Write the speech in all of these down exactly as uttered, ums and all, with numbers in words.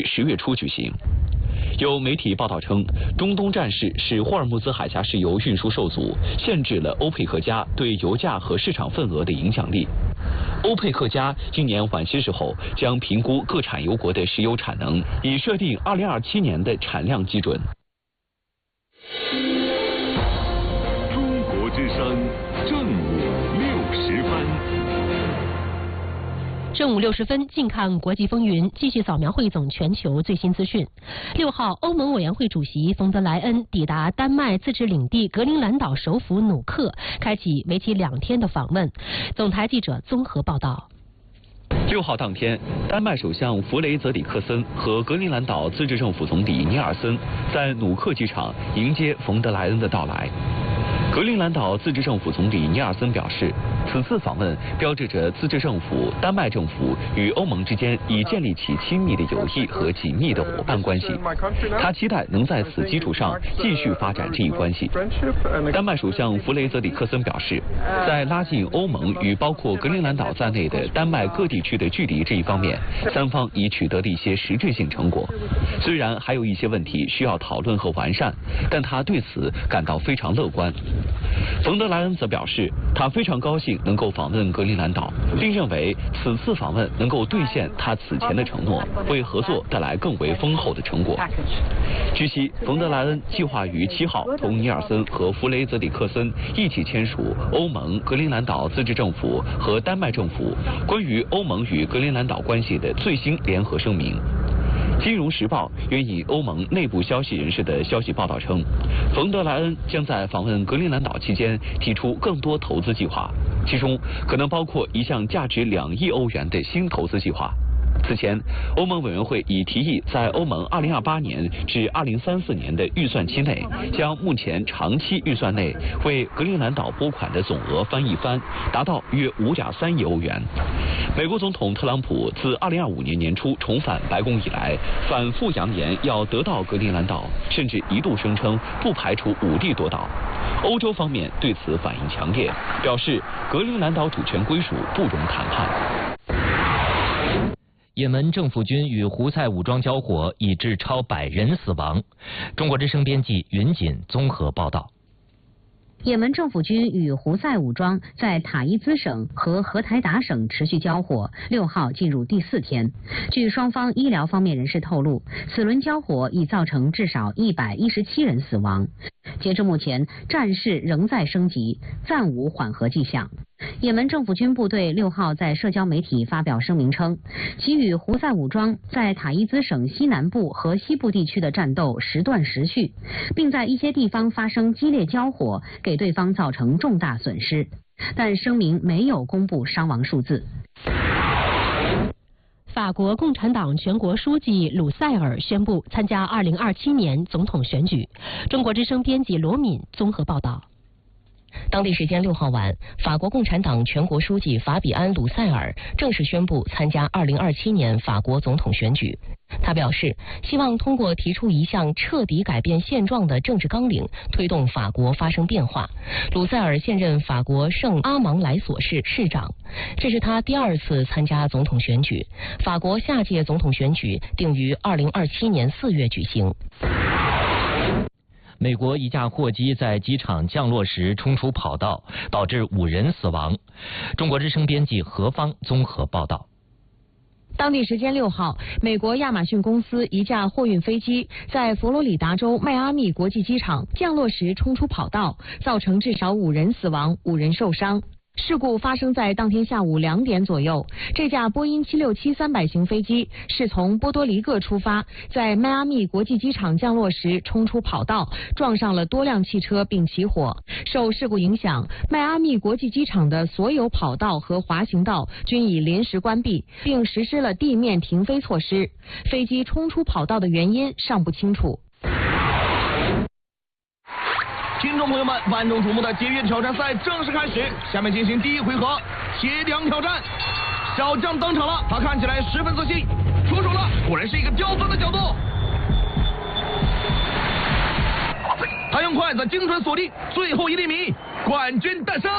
十月初举行。有媒体报道称，中东战事使霍尔木兹海峡石油运输受阻，限制了欧佩克加对油价和市场份额的影响力。欧佩克加今年晚些时候将评估各产油国的石油产能，以设定二零二七年的产量基准。 中国之声正午六时分。 正午六十分，近看国际风云，继续扫描汇总全球最新资讯。六号，欧盟委员会主席冯德莱恩抵达丹麦自治领地格陵兰岛首府努克，开启为期两天的访问。总台记者综合报道。 六号当天，丹麦首相弗雷泽里克森和格陵兰岛自治政府总理尼尔森在努克机场迎接冯德莱恩的到来。格陵兰岛自治政府总理尼尔森表示，此次访问标志着自治政府、丹麦政府与欧盟之间已建立起亲密的友谊和紧密的伙伴关系。他期待能在此基础上继续发展这一关系。丹麦首相弗雷泽里克森表示，在拉近欧盟与包括格陵兰岛在内的丹麦各地区的距离这一方面，三方已取得了一些实质性成果。虽然还有一些问题需要讨论和完善，但他对此感到非常乐观。冯德莱恩则表示，他非常高兴能够访问格陵兰岛，并认为此次访问能够兑现他此前的承诺，为合作带来更为丰厚的成果。据悉，冯德莱恩计划于七号同尼尔森和弗雷泽里克森一起签署欧盟、格陵兰岛自治政府和丹麦政府关于欧盟与格陵兰岛关系的最新联合声明。金融时报援引欧盟内部消息人士的消息报道称，冯德莱恩将在访问格陵兰岛期间提出更多投资计划，其中可能包括一项价值两亿欧元的新投资计划。此前，欧盟委员会已提议在欧盟二零二八年至二零三四年的预算期内，将目前长期预算内为格陵兰岛拨款的总额翻一番，达到约五点三亿欧元。美国总统特朗普自二零二五年年初重返白宫以来，反复扬言要得到格陵兰岛，甚至一度声称不排除武力夺岛。欧洲方面对此反应强烈，表示格陵兰岛主权归属不容谈判。 也门政府军与胡塞武装交火，已致超百人死亡。中国之声编辑云锦综合报道。 也门政府军与胡塞武装在塔伊兹省和荷台达省持续交火，六号进入第四天。据双方医疗方面人士透露，此轮交火已造成至少一百一十七人死亡。截至目前，战事仍在升级，暂无缓和迹象。也门政府军部队六号在社交媒体发表声明称，其与胡塞武装在塔伊兹省西南部和西部地区的战斗时断时续，并在一些地方发生激烈交火，给对方造成重大损失，但声明没有公布伤亡数字。 法国共产党全国书记鲁塞尔宣布参加二零二七年总统选举。中国之声编辑罗敏综合报道。 当地时间六号晚，法国共产党全国书记法比安·鲁塞尔正式宣布参加二零二七年法国总统选举。他表示，希望通过提出一项彻底改变现状的政治纲领，推动法国发生变化。鲁塞尔现任法国圣阿芒莱索市市长，这是他第二次参加总统选举。法国下届总统选举定于二零二七年四月举行。 美国一架货机在机场降落时冲出跑道，导致五人死亡。中国之声编辑何芳综合报道。 当地时间六号，美国亚马逊公司一架货运飞机在佛罗里达州迈阿密国际机场降落时冲出跑道，造成至少五人死亡、五人受伤。事故发生在当天下午两点左右。这架波音七六七三百型飞机是从波多黎各出发，在迈阿密国际机场降落时冲出跑道，撞上了多辆汽车并起火。受事故影响，迈阿密国际机场的所有跑道和滑行道均已临时关闭，并实施了地面停飞措施。飞机冲出跑道的原因尚不清楚。 听众朋友们，万众瞩目的捷运挑战赛正式开始，下面进行第一回合铁梁挑战。小将登场了，他看起来十分自信，出手了，果然是一个刁钻的角度。他用筷子精准锁定最后一厘米，冠军诞生。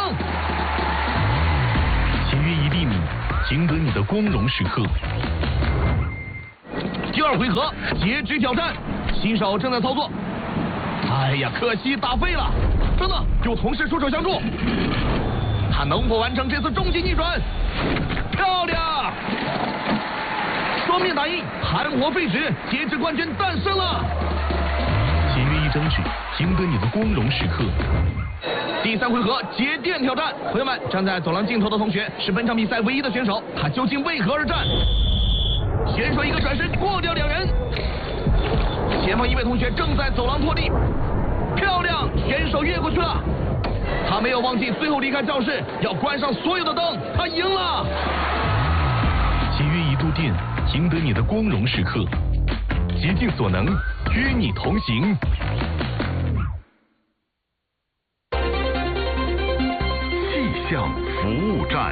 仅约一厘米，赢得你的光荣时刻。 第二回合截肢挑战，新手正在操作。哎呀，可惜打废了。等等，有同事出手相助，他能否完成这次终极逆转？漂亮！双面打印，含活废纸，截肢冠军诞生了。 签约一张纸，赢得你的光荣时刻。 第三回合节电挑战，朋友们，站在走廊尽头的同学是本场比赛唯一的选手，他究竟为何而战？选手一个转身过掉两人，前方一位同学正在走廊脱力，漂亮，选手越过去了。他没有忘记最后离开教室要关上所有的灯，他赢了。 签约一度电，赢得你的光荣时刻。竭尽所能，与你同行。气象服务站。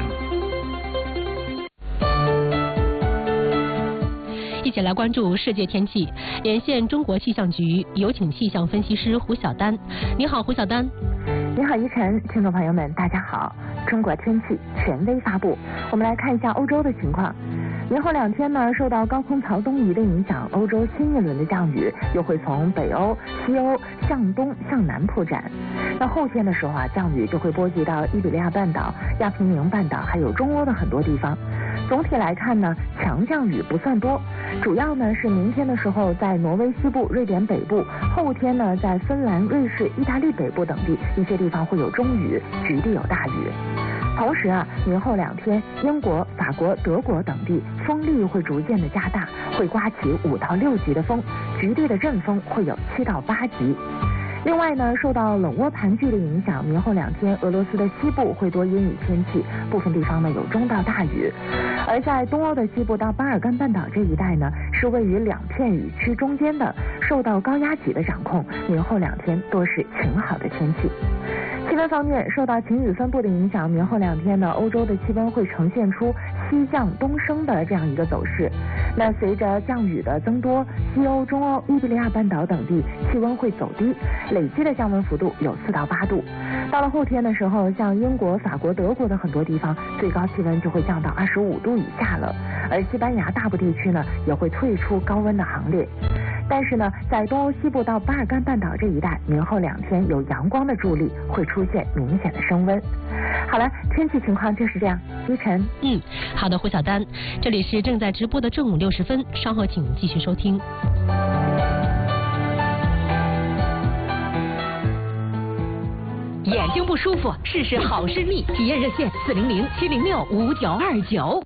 一起来关注世界天气，连线中国气象局，有请气象分析师胡晓丹。你好，胡晓丹。 你好，依晨，听众朋友们，大家好。中国天气权威发布，我们来看一下欧洲的情况。明后两天呢，受到高空槽东移的影响，欧洲新一轮的降雨又会从北欧、西欧向东向南铺展。那后天的时候啊，降雨就会波及到伊比利亚半岛、亚平宁半岛还有中欧的很多地方。总体来看呢，强降雨不算多，主要呢是明天的时候在挪威西部、瑞典北部，后天呢在芬兰、瑞士、意大利北部等地一些地方会有中雨，局地有大雨。同时啊，明后两天，英国、法国、德国等地风力会逐渐的加大，会刮起五到六级的风，局地的阵风会有七到八级。另外呢，受到冷涡盘踞的影响，明后两天俄罗斯的西部会多阴雨天气，部分地方呢有中到大雨。而在东欧的西部到巴尔干半岛这一带呢，是位于两片雨区中间的，受到高压脊的掌控，明后两天多是晴好的天气。气温方面，受到晴雨分布的影响，明后两天呢，欧洲的气温会呈现出西降东升的这样一个走势。那随着降雨的增多，西欧、中欧、伊比利亚半岛等地气温会走低，累积的降温幅度有四到八度。到了后天的时候，像英国、法国、德国的很多地方，最高气温就会降到二十五度以下了。而西班牙大部地区呢，也会退出高温的行列。但是呢，在东欧西部到巴尔干半岛这一带，明后两天有阳光的助力，会出现明显的升温。好了，天气情况就是这样。依晨， 嗯，好的，胡晓丹，这里是正在直播的正午六十分，稍后请继续收听。 眼睛不舒服，试试好视力，体验热线四零零七零六五九二九。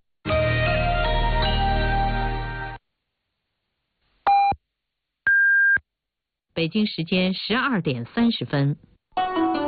北京时间十二点三十分。